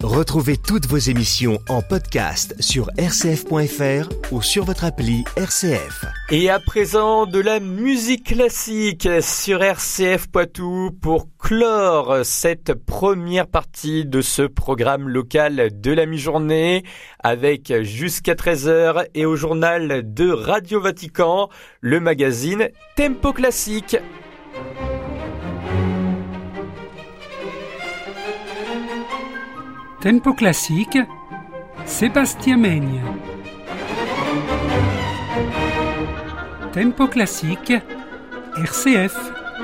Retrouvez toutes vos émissions en podcast sur rcf.fr ou sur votre appli RCF. Et à présent, de la musique classique sur RCF Poitou pour clore cette première partie de ce programme local de la mi-journée avec jusqu'à 13h et au journal de Radio Vatican, le magazine Tempo Classique. Tempo Classique, Sébastien Meigne. Tempo Classique, RCF.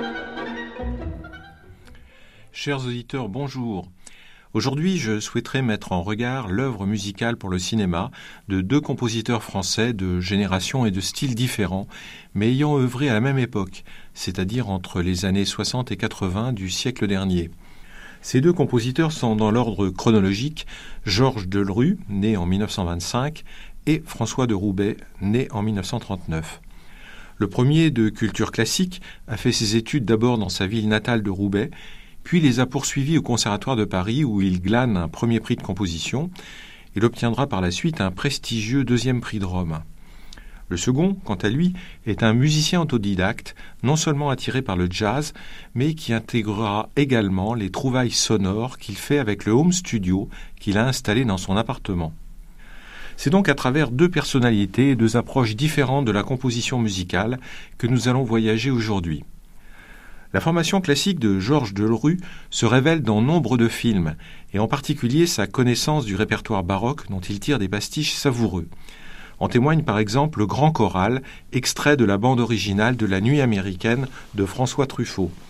Chers auditeurs, bonjour. Aujourd'hui, je souhaiterais mettre en regard l'œuvre musicale pour le cinéma de deux compositeurs français de générations et de styles différents, mais ayant œuvré à la même époque, c'est-à-dire entre les années 60 et 80 du siècle dernier. Ces deux compositeurs sont dans l'ordre chronologique Georges Delerue, né en 1925, et François de Roubaix, né en 1939. Le premier, de culture classique, a fait ses études d'abord dans sa ville natale de Roubaix, puis les a poursuivis au Conservatoire de Paris où il glane un premier prix de composition. Il obtiendra par la suite un prestigieux deuxième prix de Rome. Le second, quant à lui, est un musicien autodidacte, non seulement attiré par le jazz, mais qui intégrera également les trouvailles sonores qu'il fait avec le home studio qu'il a installé dans son appartement. C'est donc à travers deux personnalités et deux approches différentes de la composition musicale que nous allons voyager aujourd'hui. La formation classique de Georges Delerue se révèle dans nombre de films, et en particulier sa connaissance du répertoire baroque dont il tire des pastiches savoureux. En témoigne par exemple le Grand Choral, extrait de la bande originale de La Nuit américaine de François Truffaut.